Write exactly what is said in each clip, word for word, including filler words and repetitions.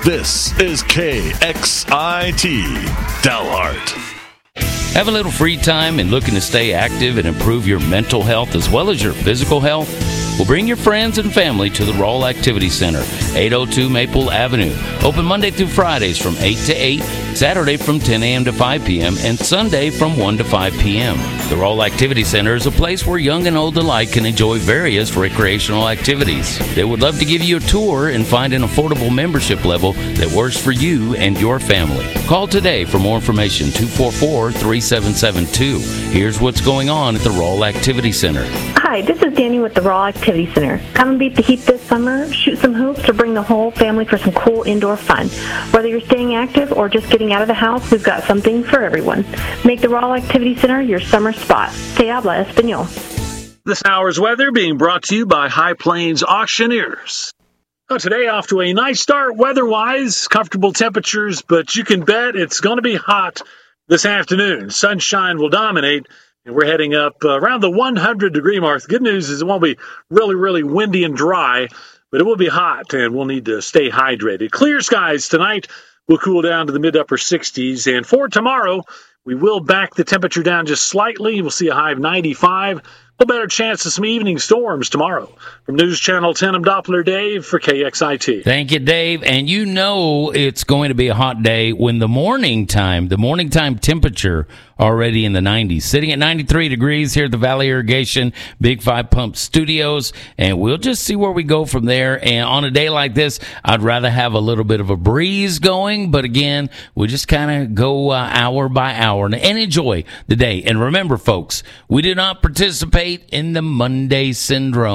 This is K X I T, Dalhart. Have a little free time and looking to stay active and improve your mental health as well as your physical health? Well, bring your friends and family to the Roll Activity Center, eight oh two Maple Avenue. Open Monday through Fridays from eight to eight, Saturday from ten a.m. to five p.m., and Sunday from one to five p.m. The Roll Activity Center is a place where young and old alike can enjoy various recreational activities. They would love to give you a tour and find an affordable membership level that works for you and your family. Call today for more information, two four four, three seven seven two. Here's what's going on at the Roll Activity Center. Hi, this is Danny with the Roll Activity Center. Come and beat the heat this summer, shoot some hoops, or bring the whole family for some cool indoor fun. Whether you're staying active or just getting out of the house, we've got something for everyone. Make the Roll Activity Center your summer spot. Se habla español. This hour's weather being brought to you by High Plains Auctioneers. Well, today off to a nice start weather-wise, comfortable temperatures, but you can bet it's going to be hot this afternoon. Sunshine will dominate. And we're heading up uh, around the one hundred degree mark. The good news is it won't be really, really windy and dry, but it will be hot, and we'll need to stay hydrated. Clear skies tonight. We'll cool down to the mid-upper sixties. And for tomorrow, we will back the temperature down just slightly. We'll see a high of ninety-five. A little better chance of some evening storms tomorrow. From News Channel ten, I'm Doppler Dave for K X I T. Thank you, Dave. And you know it's going to be a hot day when the morning time, the morning time temperature already in the nineties. Sitting at ninety-three degrees here at the Valley Irrigation Big Five Pump Studios. And we'll just see where we go from there. And on a day like this, I'd rather have a little bit of a breeze going. But again, we just kind of go uh, hour by hour and, and enjoy the day. And remember, folks, we do not participate in the Monday Syndrome.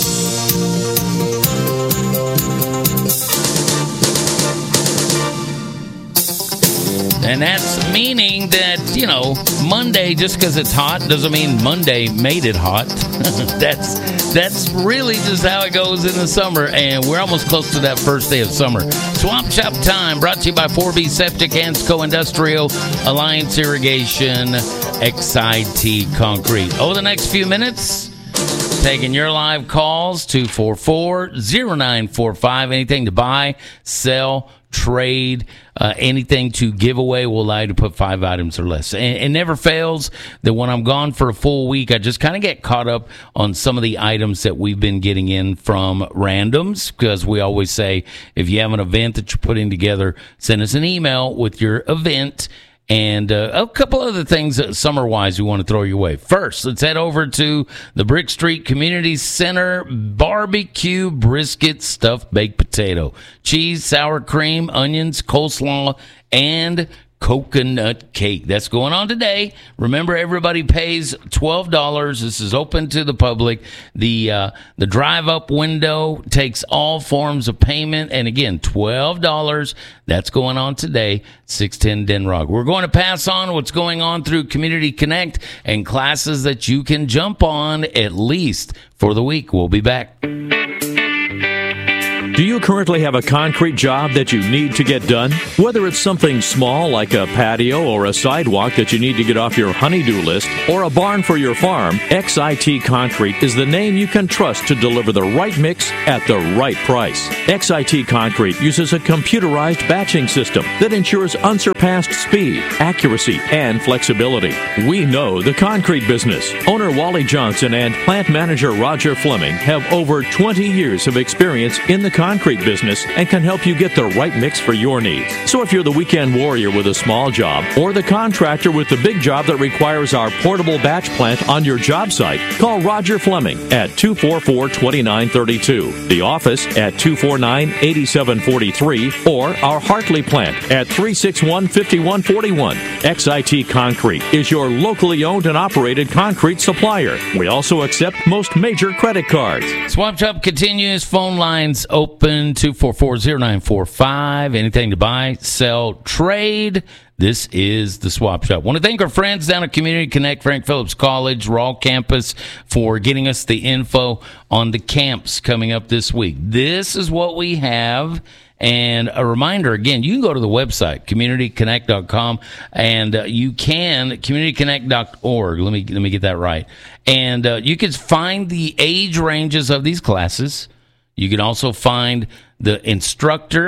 And that's meaning that, you know, Monday, just because it's hot, doesn't mean Monday made it hot. that's that's really just how it goes in the summer, and we're almost close to that first day of summer. Swamp Shop Time, brought to you by four B Septic, Hansco Industrial, Alliance Irrigation, X I T Concrete. Over the next few minutes, taking your live calls, two four four, zero nine four five. Anything to buy, sell, trade, uh, anything to give away will allow you to put five items or less. And it never fails that when I'm gone for a full week, I just kind of get caught up on some of the items that we've been getting in from randoms, because we always say, if you have an event that you're putting together, send us an email with your event. And uh, a couple other things uh, summer-wise we want to throw your way. First, let's head over to the Brick Street Community Center. Barbecue brisket stuffed baked potato. Cheese, sour cream, onions, coleslaw, and coconut cake. That's going on today. Remember, everybody pays twelve dollars. This is open to the public. The uh, the drive-up window takes all forms of payment. And again, twelve dollars. That's going on today, six ten Denrock. We're going to pass on what's going on through Community Connect and classes that you can jump on at least for the week. We'll be back. Do you currently have a concrete job that you need to get done? Whether it's something small like a patio or a sidewalk that you need to get off your honey-do list, or a barn for your farm, X I T Concrete is the name you can trust to deliver the right mix at the right price. X I T Concrete uses a computerized batching system that ensures unsurpassed speed, accuracy, and flexibility. We know the concrete business. Owner Wally Johnson and plant manager Roger Fleming have over twenty years of experience in the concrete business and can help you get the right mix for your needs. So if you're the weekend warrior with a small job or the contractor with the big job that requires our portable batch plant on your job site, call Roger Fleming at two four four, two nine three two, the office at two four nine, eight seven four three, or our Hartley plant at three six one, five one four one. X I T Concrete is your locally owned and operated concrete supplier. We also accept most major credit cards. Swamp Shop continues. Phone lines open. Open two four four, zero nine four five. Anything to buy, sell, trade. This is the Swap Shop. I want to thank our friends down at Community Connect, Frank Phillips College, Raw Campus, for getting us the info on the camps coming up this week. This is what we have. And a reminder, again, you can go to the website, community connect dot com, and uh, you can, community connect dot org. Let me, let me get that right. And uh, you can find the age ranges of these classes. You can also find the instructor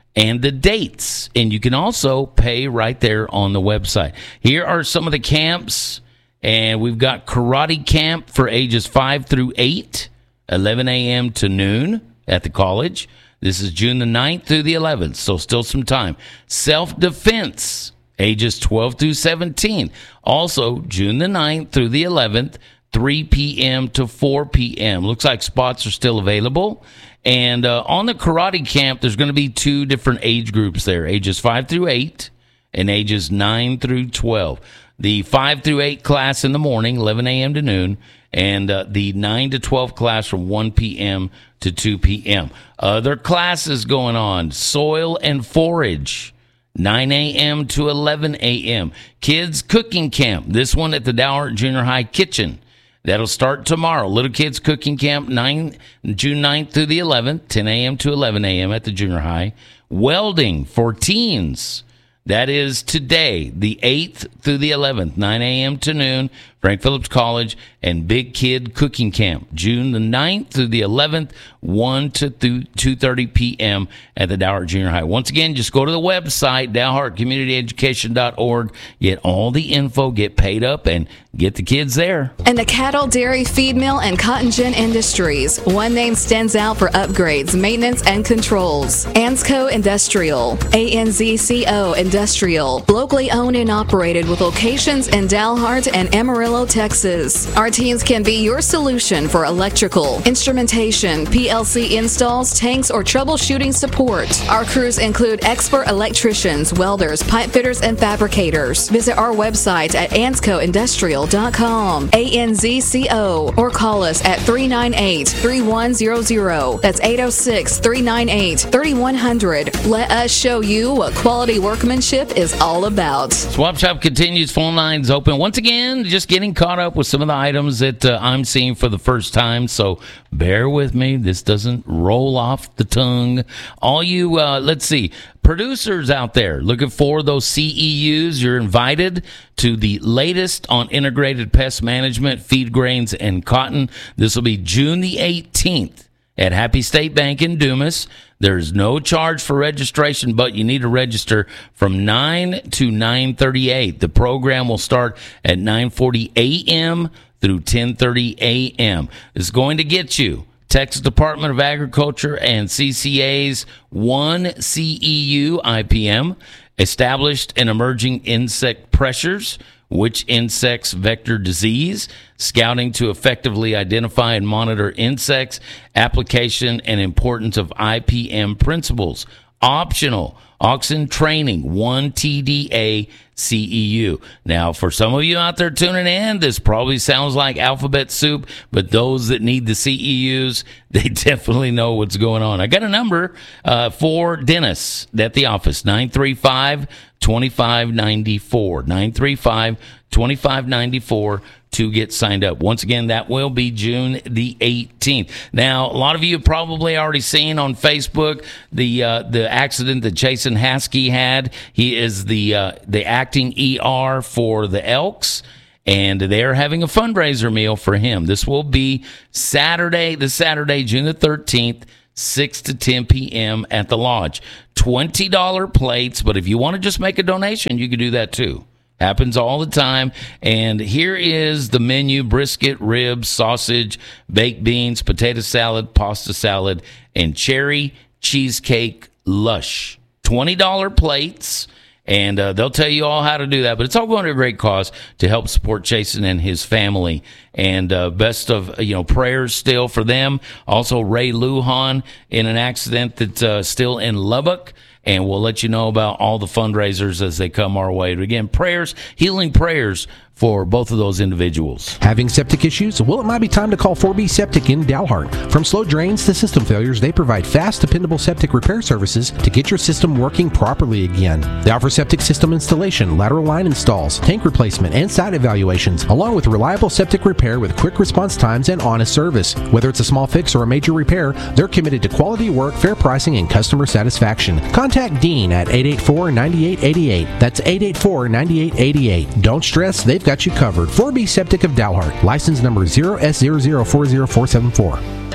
and the dates. And you can also pay right there on the website. Here are some of the camps. And we've got karate camp for ages five through eight, eleven a.m. to noon at the college. This is June the ninth through the eleventh, so still some time. Self-defense, ages twelve through seventeen. Also, June the ninth through the eleventh, three p.m. to four p.m. Looks like spots are still available. And uh, on the karate camp, there's going to be two different age groups there, ages five through eight and ages nine through twelve. The five through eight class in the morning, eleven a.m. to noon, and uh, the nine to twelve class from one p.m. to two p.m. Other classes going on, soil and forage, nine a.m. to eleven a.m. Kids cooking camp, this one at the Dalhart Junior High kitchen. That'll start tomorrow. Little Kids Cooking Camp, nine, June ninth through the eleventh, ten a.m. to eleven a.m. at the junior high. Welding for teens. That is today, the eighth through the eleventh, nine a.m. to noon, Frank Phillips College, and Big Kid Cooking Camp, June the ninth through the eleventh, one to two thirty p.m. at the Dalhart Junior High. Once again, just go to the website, dalhart community education dot org, get all the info, get paid up, and get the kids there. And the cattle, dairy, feed mill, and cotton gin industries. One name stands out for upgrades, maintenance, and controls. Ansco Industrial. A N Z C O Industrial. Locally owned and operated with locations in Dalhart and Amarillo, Texas. Our teams can be your solution for electrical, instrumentation, P L C installs, tanks, or troubleshooting support. Our crews include expert electricians, welders, pipe fitters, and fabricators. Visit our website at ansco industrial dot com, A N Z C O, or call us at three nine eight, three one zero zero. That's eight oh six, three nine eight, three one zero zero. Let us show you what quality workmanship is all about. Swap Shop continues. Phone lines open. Once again, just getting caught up with some of the items that uh, I'm seeing for the first time, so bear with me. This doesn't roll off the tongue. All you, uh, let's see, producers out there looking for those C E Us, you're invited to the latest on integrated pest management, feed grains, and cotton. This will be June the eighteenth at Happy State Bank in Dumas. There's no charge for registration, but you need to register from nine to nine thirty-eight. The program will start at nine forty a.m. through ten thirty a.m. It's going to get you Texas Department of Agriculture and C C A's one C E U I P M, established and emerging insect pressures, which insects vector disease, scouting to effectively identify and monitor insects, application and importance of I P M principles. Optional, Oxen Training, one T D A C E U. Now, for some of you out there tuning in, this probably sounds like alphabet soup, but those that need the C E Us, they definitely know what's going on. I got a number uh, for Dennis at the office, nine three five, two five nine four, nine three five, two five nine four to get signed up. Once again, that will be June the eighteenth. Now, a lot of you have probably already seen on Facebook the uh, the accident that Jason Haskey had. He is the uh, the acting E R for the Elks, and they're having a fundraiser meal for him. This will be Saturday, this Saturday, June the thirteenth, six to ten p.m. at the Lodge. twenty dollars plates, but if you want to just make a donation, you can do that too. Happens all the time. And here is the menu: brisket, ribs, sausage, baked beans, potato salad, pasta salad, and cherry cheesecake lush. twenty dollars plates. And uh, they'll tell you all how to do that. But it's all going to a great cause to help support Jason and his family. And uh, best of, you know, prayers still for them. Also, Ray Lujan in an accident that's uh, still in Lubbock. And we'll let you know about all the fundraisers as they come our way. But again, prayers, healing prayers for both of those individuals. Having septic issues? Well, it might be time to call four B Septic in Dalhart. From slow drains to system failures, they provide fast, dependable septic repair services to get your system working properly again. They offer septic system installation, lateral line installs, tank replacement, and site evaluations, along with reliable septic repair with quick response times and honest service. Whether it's a small fix or a major repair, they're committed to quality work, fair pricing, and customer satisfaction. Contact Dean at eight eight four, nine eight eight eight. That's eight eight four, nine eight eight eight. Don't stress, they've got you covered. four B Septic of Dalhart. License number zero S zero zero four zero four seven four.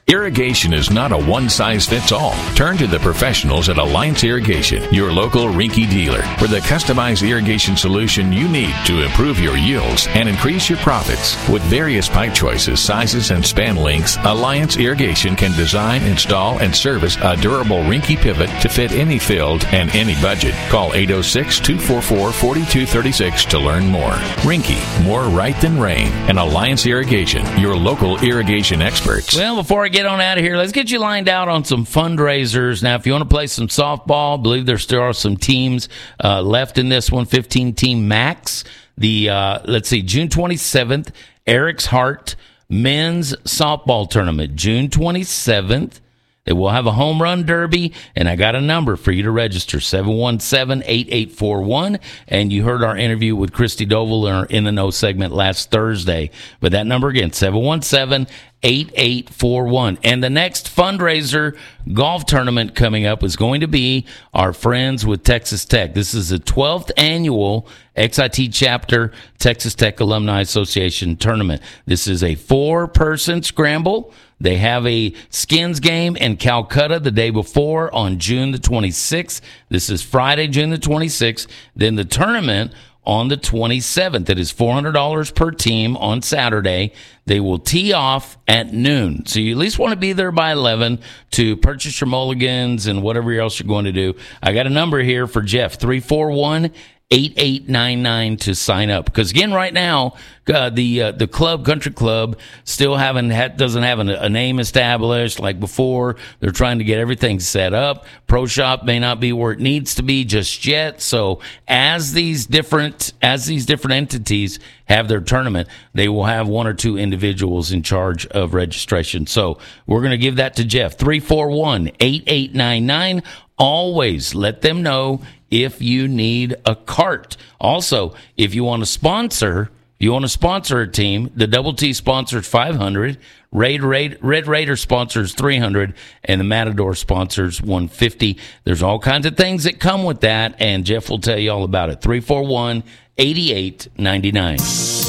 Irrigation is not a one-size-fits-all. Turn to the professionals at Alliance Irrigation, your local Rinky dealer, for the customized irrigation solution you need to improve your yields and increase your profits. With various pipe choices, sizes, and span lengths, Alliance Irrigation can design, install, and service a durable Rinky pivot to fit any field and any budget. Call eight oh six, two four four, four two three six to learn more. Rinky, more right than rain. And Alliance Irrigation, your local irrigation experts. Well, before I get on out of here, let's get you lined out on some fundraisers. Now, if you want to play some softball, I believe there still are some teams uh, left in this one, fifteen team max. The, uh, let's see, June twenty-seventh, Eric's Heart men's softball tournament, June twenty-seventh. They will have a home run derby, and I got a number for you to register, seven one seven, eight eight four one. And you heard our interview with Christy Doval in our In the Know segment last Thursday. But that number again, seven one seven, eight eight four one. And the next fundraiser golf tournament coming up is going to be our friends with Texas Tech. This is the twelfth annual X I T Chapter Texas Tech Alumni Association tournament. This is a four-person scramble. They have a skins game in Calcutta the day before on June the twenty-sixth. This is Friday, June the twenty-sixth. Then the tournament on the twenty-seventh. It is four hundred dollars per team on Saturday. They will tee off at noon. So you at least want to be there by eleven to purchase your mulligans and whatever else you're going to do. I got a number here for Jeff, three four one, eight eight nine nine to sign up. Because again, right now, uh, the uh, the club, country club, still haven't ha- doesn't have a, a name established like before. They're trying to get everything set up. Pro Shop may not be where it needs to be just yet. So as these different as these different entities have their tournament, they will have one or two individuals in charge of registration. So we're going to give that to Jeff, three four one, eight eight nine nine. Always let them know if you need a cart. Also, if you want to sponsor, you want to sponsor a team, the Double T sponsors five hundred, Raid, Raid, Red Raider sponsors three hundred, and the Matador sponsors one hundred fifty. There's all kinds of things that come with that, and Jeff will tell you all about it. three four one, eight eight nine nine.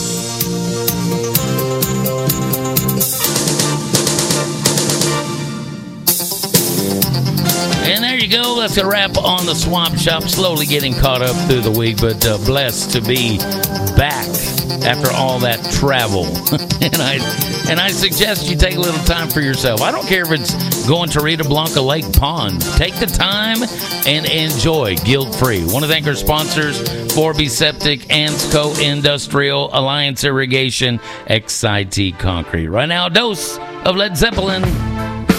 And there you go. That's a wrap on the Swamp Shop. Slowly getting caught up through the week, but uh, blessed to be back after all that travel. and I and I suggest you take a little time for yourself. I don't care if it's going to Rita Blanca Lake Pond. Take the time and enjoy guilt-free. Want to thank our sponsors, four B Septic, Ansco Industrial, Alliance Irrigation, X I T Concrete. Right now, a dose of Led Zeppelin.